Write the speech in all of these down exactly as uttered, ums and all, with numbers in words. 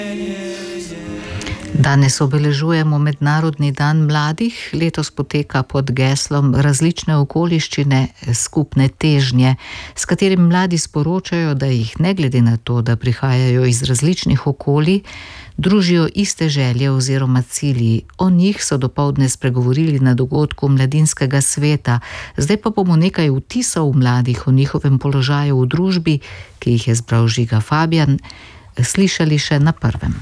Danes obeležujemo Mednarodni dan mladih. Letos poteka pod geslom Različne okoliščine, skupne težnje, s katerim mladi sporočajo, da jih ne glede na to, da prihajajo iz različnih okolij, družijo iste želje oziroma cilji. O njih so dopoldne spregovorili na dogodku Mladinskega sveta. Zdaj pa bomo nekaj vtisov mladih o njihovem položaju v družbi, ki jih je zbral Žiga Fabjan, slišali še na prvem.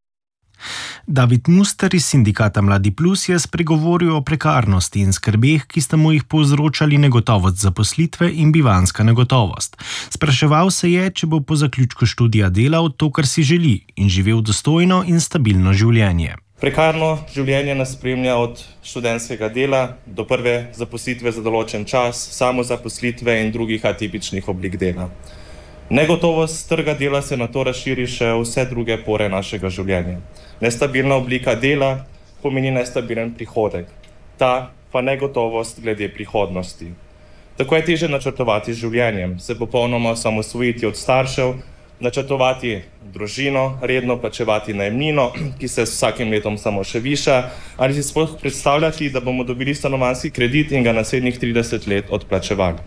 David Muster iz sindikata Mladi Plus je spregovoril o prekarnosti in skrbeh, ki sta mu jih povzročali negotovost zaposlitve in bivanjska negotovost. Spraševal se je, če bo po zaključku študija delal to, kar si želi, in živel dostojno in stabilno življenje. Prekarno življenje nas spremlja od študentskega dela do prve zaposlitve za določen čas, samozaposlitve in drugih atipičnih oblik dela. Negotovost trga dela se na to razširi še vse druge pore našega življenja. Nestabilna oblika dela pomeni nestabilen prihodek, ta pa negotovost glede prihodnosti. Tako je težje načrtovati življenjem, se popolnoma osamosvojiti od staršev, načrtovati družino, redno plačevati najemnino, ki se s vsakim letom samo še viša, ali si sploh predstavljati, da bomo dobili stanovanjski kredit in ga naslednjih trideset let odplačevali.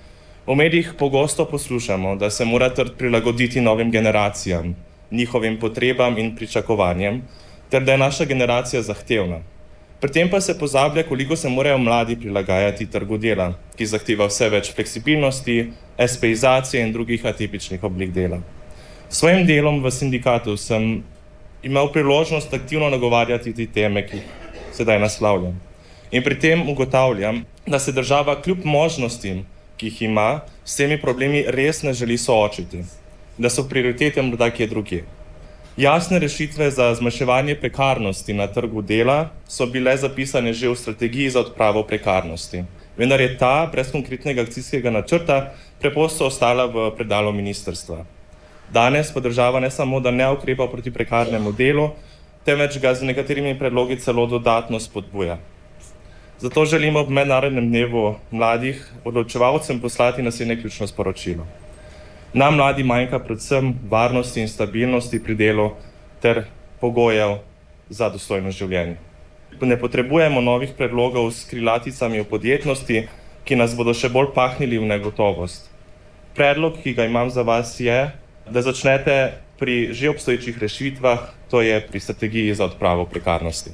V medijih pogosto poslušamo, da se mora trg prilagoditi novim generacijam, njihovim potrebam in pričakovanjem, ter da je naša generacija zahtevna. Pri tem pa se pozablja, koliko se morajo mladi prilagajati trgu dela, ki zahteva vse več fleksibilnosti, espeizacije in drugih atipičnih oblik dela. S svojim delom v sindikatu sem imel priložnost aktivno nagovarjati te teme, ki sedaj naslavljam. In pri tem ugotavljam, da se država kljub možnostim, ki jih ima, s temi problemi res ne želi soočiti, da so prioritete morda kje drugje. Jasne rešitve za zmanjševanje prekarnosti na trgu dela so bile zapisane že v strategiji za odpravo prekarnosti, vendar je ta brez konkretnega akcijskega načrta preprosto ostala v predalu ministrstva. Danes pa država ne samo, da ne ukrepa proti prekarnemu delu, temveč ga z nekaterimi predlogi celo dodatno spodbuja. Zato želimo ob Mednarodnem dnevu mladih odločevalcem poslati naslednje ključno sporočilo. Nam mladi manjka predvsem varnosti in stabilnosti pri delu ter pogojev za dostojno življenje. Ne potrebujemo novih predlogov s krilaticami o podjetnosti, ki nas bodo še bolj pahnili v negotovost. Predlog, ki ga imam za vas, je, da začnete pri že obstoječih rešitvah, to je pri strategiji za odpravo prekarnosti.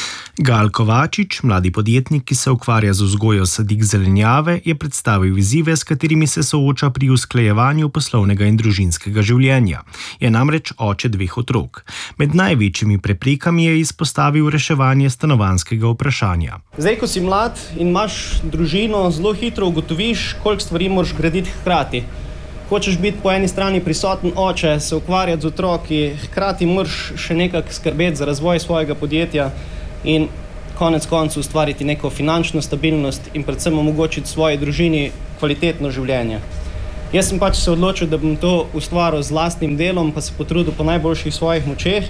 Gal Kovačič, mladi podjetnik, ki se ukvarja z vzgojo sadik zelenjave, je predstavil izzive, s katerimi se sooča pri usklajevanju poslovnega in družinskega življenja. Je namreč oče dveh otrok. Med največjimi preprekami je izpostavil reševanje stanovanjskega vprašanja. Zdaj, ko si mlad in imaš družino, zelo hitro ugotoviš, koliko stvari moraš graditi hkrati. Hočeš biti po eni strani prisoten oče, se ukvarjati z otroki, hkrati moraš še nekako skrbeti za razvoj svojega podjetja in konec koncu ustvariti neko finančno stabilnost in predvsem omogočiti svoji družini kvalitetno življenje. Jaz sem pač se odločil, da bom to ustvaril z lastnim delom, pa se potrudil po najboljših svojih močeh.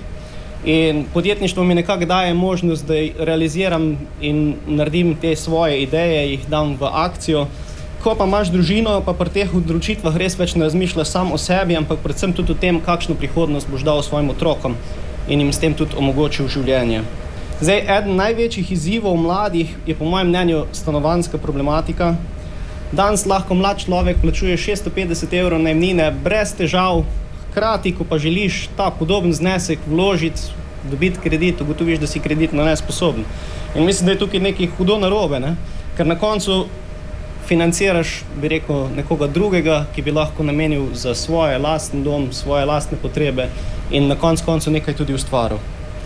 In podjetništvo mi nekako daje možnost, da realiziram in naredim te svoje ideje, jih dam v akcijo. Ko pa imaš družino, pa pri teh odločitvah res več ne razmišljaš sam o sebi, ampak predvsem tudi o tem, kakšno prihodnost boš dal svojim otrokom in jim s tem tudi omogočil življenje. Zdaj, eden največjih izzivov mladih je po mojem mnenju stanovanjska problematika. Danes lahko mlad človek plačuje šeststo petdeset evrov najemnine brez težav, hkrati, ko pa želiš ta podoben znesek vložiti, dobiti kredit, ugotoviš, da si kreditno nesposoben. In mislim, da je tukaj nekaj hudo narobe, ne? Ker na koncu financiraš, bi rekel, nekoga drugega, ki bi lahko namenil za svoje lastni dom, svoje lastne potrebe in na koncu koncu nekaj tudi ustvaril.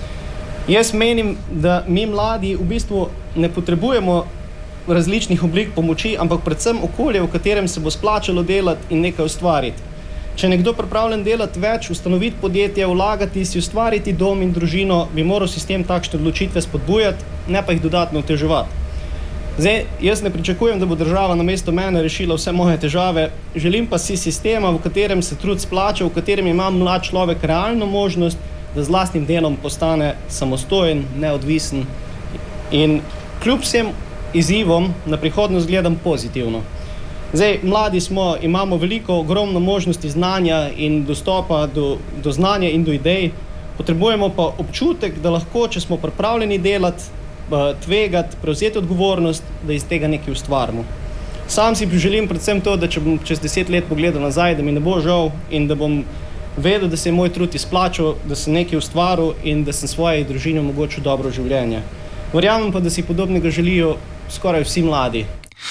Jaz menim, da mi mladi v bistvu ne potrebujemo različnih oblik pomoči, ampak predvsem okolje, v katerem se bo splačalo delati in nekaj ustvariti. Če je nekdo pripravljen delati več, ustanoviti podjetje, vlagati, si ustvariti dom in družino, bi moral sistem takšne odločitve spodbujati, ne pa jih dodatno oteževati. Zdaj, jaz ne pričakujem, da bo država namesto mene rešila vse moje težave, želim pa si sistema, v katerem se trud splača, v katerem ima mlad človek realno možnost, da z lastnim delom postane samostojen, neodvisen in kljub vsem izzivom na prihodnost gledam pozitivno. Zdaj, mladi smo, imamo veliko, ogromno možnosti znanja in dostopa do, do znanja in do idej. Potrebujemo pa občutek, da lahko, če smo pripravljeni delati, tvegati, prevzeti odgovornost, da iz tega nekaj ustvarimo. Sam si želim predvsem to, da če bom čez deset let pogledal nazaj, da mi ne bo žal in da bom vedel, da se je moj trud izplačal, da sem nekaj ustvaril in da sem svoji družini omogočil dobro življenje. Verjamem pa, da si podobnega želijo skoraj vsi mladi.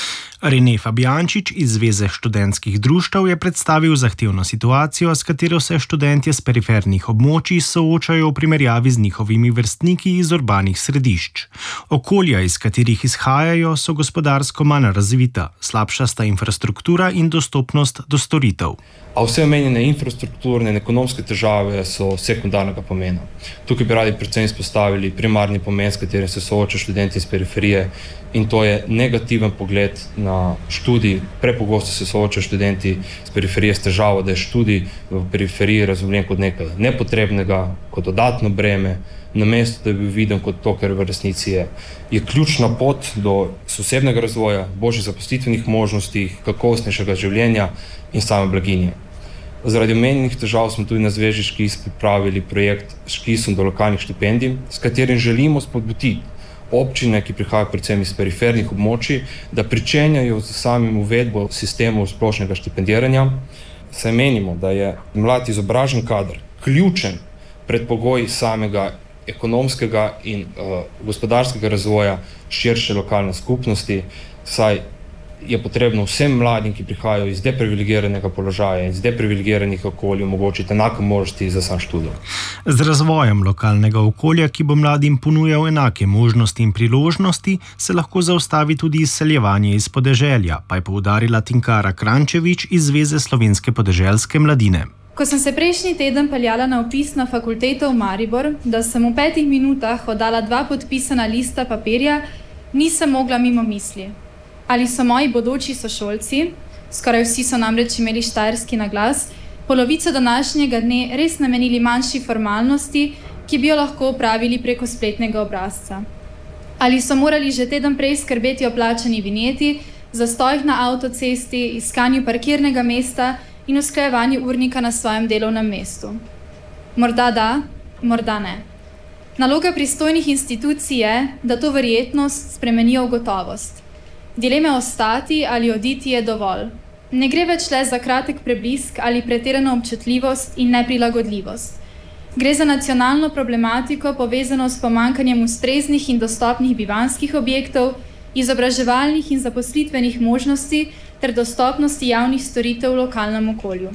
Rene Fabijančič iz Zveze študentskih društev je predstavil zahtevno situacijo, s katero se študentje s perifernih območij soočajo v primerjavi z njihovimi vrstniki iz urbanih središč. Okolja, iz katerih izhajajo, so gospodarsko manj razvita, slabša sta infrastruktura in dostopnost do storitev. A vse omenjene infrastrukturne in ekonomske težave so sekundarnega pomena. Tukaj bi radi predvsem izpostavili primarni pomen, s katerim se soočajo študenti iz periferije, in to je negativen pogled na študij. Prepogosto se soočajo študenti iz periferije s težavo, da je študij v periferiji razumljen kot nekaj nepotrebnega, kot dodatno breme, namesto da bi bil viden kot to, kar v resnici je. Je ključna pot do sosednjega razvoja, boljših zaposlitvenih možnosti, kakovostnejšega življenja in same blaginje. Zaradi omenjenih težav smo tudi na Zvezi Škis pripravili projekt Škisom do lokalnih štipendij, s katerim želimo spodbuditi občine, ki prihajajo predvsem iz perifernih območij, da pričenjajo z samim uvedbo sistemov splošnega štipendiranja. Saj menimo, da je mlad izobražen kader ključen predpogoj samega ekonomskega in uh, gospodarskega razvoja širše lokalne skupnosti, saj je potrebno vsem mladim, ki prihajajo iz deprivilegiranega položaja in iz deprivilegiranih okolij, omogočiti enake možnosti za sam študij. Z razvojem lokalnega okolja, ki bo mladim ponujal enake možnosti in priložnosti, se lahko zaustavi tudi izseljevanje iz podeželja, pa je poudarila Tinkara Krančevič iz Zveze slovenske podeželske mladine. Ko sem se prejšnji teden peljala na vpis na fakulteto v Maribor, da sem v petih minutah oddala dva podpisana lista papirja, nisem mogla mimo misli. Ali so moji bodoči sošolci, skoraj vsi so namreč imeli štajerski naglas, polovico današnjega dne res namenili manjši formalnosti, ki bi jo lahko opravili preko spletnega obrazca. Ali so morali že teden prej skrbeti o plačani vinjeti, zastojih na avtocesti, iskanju parkirnega mesta in usklajevanju urnika na svojem delovnem mestu. Morda da, morda ne. Naloga pristojnih institucij je, da to verjetnost spremenijo v gotovost. Dileme ostati ali oditi je dovolj. Ne gre več le za kratek preblisk ali pretirano občutljivost in neprilagodljivost. Gre za nacionalno problematiko povezano s pomanjkanjem ustreznih in dostopnih bivanjskih objektov, izobraževalnih in zaposlitvenih možnosti ter dostopnosti javnih storitev v lokalnem okolju.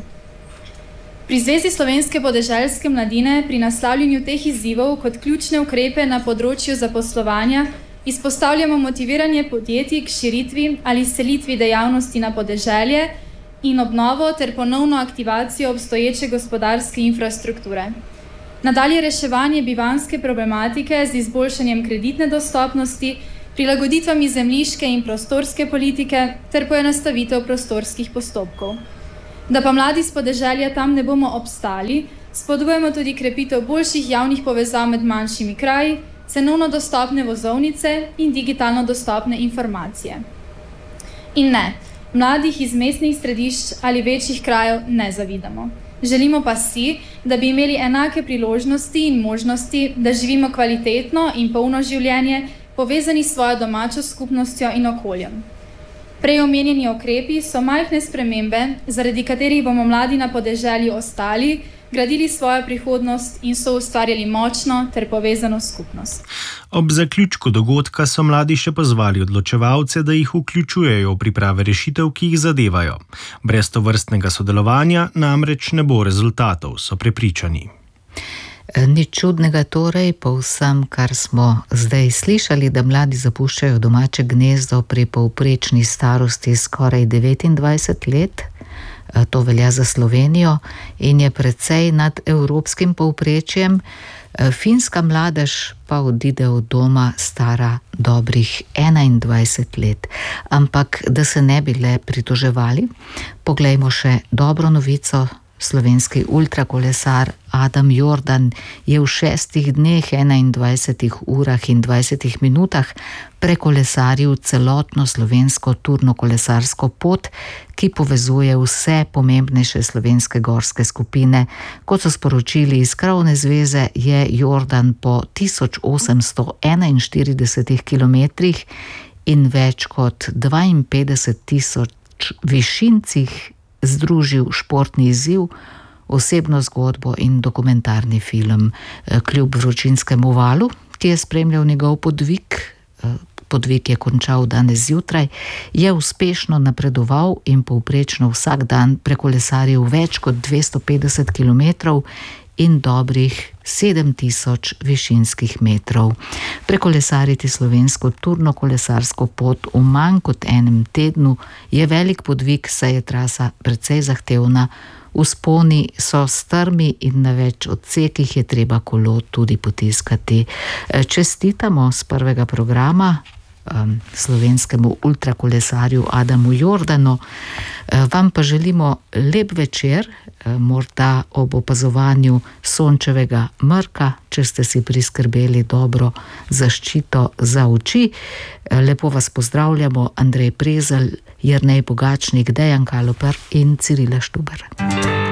Pri Zvezi slovenske podeželske mladine pri naslavljanju teh izzivov kot ključne ukrepe na področju zaposlovanja izpostavljamo motiviranje podjetij k širitvi ali selitvi dejavnosti na podeželje in obnovo ter ponovno aktivacijo obstoječe gospodarske infrastrukture. Nadalje reševanje bivanjske problematike z izboljšanjem kreditne dostopnosti, prilagoditvami zemljiške in prostorske politike ter poenostavitev prostorskih postopkov. Da pa mladi s podeželja tam ne bomo obstali, spodbujamo tudi krepitev boljših javnih povezav med manjšimi kraji, cenovno dostopne vozovnice in digitalno dostopne informacije. In ne, mladih iz mestnih središč ali večjih krajev ne zavidamo. Želimo pa si, da bi imeli enake priložnosti in možnosti, da živimo kvalitetno in polno življenje, povezani s svojo domačo skupnostjo in okoljem. Prej omenjeni ukrepi so majhne spremembe, zaradi katerih bomo mladi na podeželju ostali, gradili svojo prihodnost in so ustvarjali močno ter povezano skupnost. Ob zaključku dogodka so mladi še pozvali odločevalce, da jih vključujejo v priprave rešitev, ki jih zadevajo. Brez tovrstnega sodelovanja namreč ne bo rezultatov, so prepričani. Nič čudnega torej po vsem, kar smo zdaj slišali, da mladi zapuščajo domače gnezdo pri povprečni starosti skoraj devetindvajset let. To velja za Slovenijo in je precej nad evropskim povprečjem. Finska mladež pa odide od doma stara dobrih enaindvajset let. Ampak da se ne bi le pritoževali, poglejmo še dobro novico Slovenski ultrakolesar Adam Jordan je v šestih dneh, enaindvajsetih urah in dvajsetih minutah prekolesaril celotno slovensko turnokolesarsko pot, ki povezuje vse pomembnejše slovenske gorske skupine. Kot so sporočili iz Krovne zveze, je Jordan po tisoč osemsto enainštiridesetih kilometrih in več kot dvainpetdeset tisoč višincih združil športni izziv, osebno zgodbo in dokumentarni film. Kljub vročinskemu valu, ki je spremljal njegov podvig, podvig je končal danes zjutraj, je uspešno napredoval in povprečno vsak dan prekolesaril več kot dvesto petdeset kilometrov in dobrih sedem tisoč višinskih metrov. Prekolesariti slovensko turnokolesarsko pot v manj kot enem tednu je velik podvig, saj je trasa precej zahtevna. Vzponi so strmi in na več odsekih je treba kolo tudi potiskati. Čestitamo z prvega programa um, slovenskemu ultrakolesarju Adamu Jordanu. Vam pa želimo lep večer, morda ob opazovanju sončevega mrka, če ste si priskrbeli dobro zaščito za oči. Lepo vas pozdravljamo, Andrej Prezelj, Jernej Pogačnik, Dejan Kaloper in Cirila Štuber.